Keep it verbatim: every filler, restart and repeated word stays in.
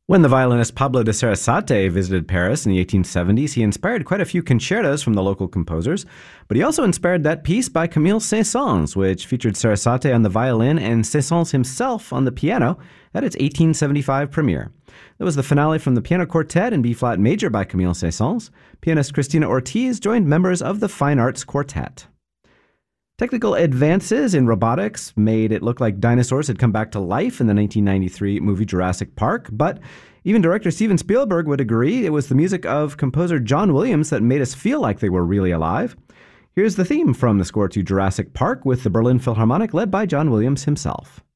When the violinist Pablo de Sarasate visited Paris in the eighteen seventies, he inspired quite a few concertos from the local composers, but he also inspired that piece by Camille Saint-Saëns, which featured Sarasate on the violin and Saint-Saëns himself on the piano at its eighteen seventy-five premiere. That was the finale from the Piano Quartet in B-flat major by Camille Saint-Saëns. Pianist Cristina Ortiz joined members of the Fine Arts Quartet. Technical advances in robotics made it look like dinosaurs had come back to life in the nineteen ninety-three movie Jurassic Park, but even director Steven Spielberg would agree it was the music of composer John Williams that made us feel like they were really alive. Here's the theme from the score to Jurassic Park with the Berlin Philharmonic led by John Williams himself.